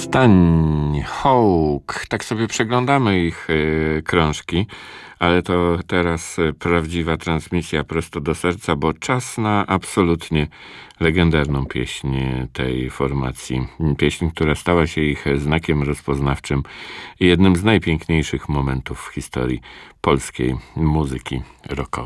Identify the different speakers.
Speaker 1: Stań, Hołk. Tak sobie przeglądamy ich krążki, ale to teraz prawdziwa transmisja prosto do serca, bo czas na absolutnie legendarną pieśń tej formacji. Pieśń, która stała się ich znakiem rozpoznawczym i jednym z najpiękniejszych momentów w historii polskiej muzyki rockowej.